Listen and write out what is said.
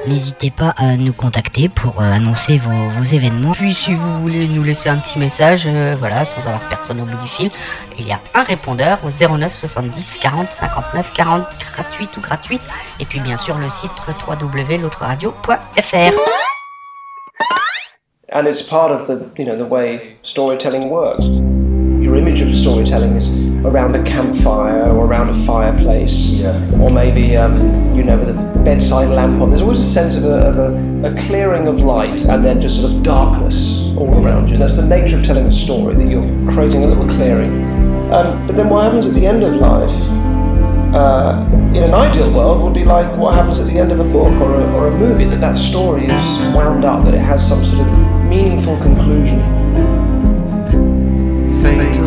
N'hésitez pas à nous contacter pour annoncer vos événements. Puis si vous voulez nous laisser un petit message, voilà, sans avoir personne au bout du fil, il y a un répondeur au 09 70 40 59 40, gratuit. Et puis bien sûr le site www.l'autreradio.fr. And it's part of the way storytelling works. Your image of storytelling is around a campfire or around a fireplace, or maybe with a bedside lamp on. There's always a sense of a clearing of light and then just sort of darkness all around you. That's the nature of telling a story, that you're creating a little clearing. But then what happens at the end of life, in an ideal world, would be like what happens at the end of a book or a movie, that story is wound up, that it has some sort of meaningful conclusion. Fate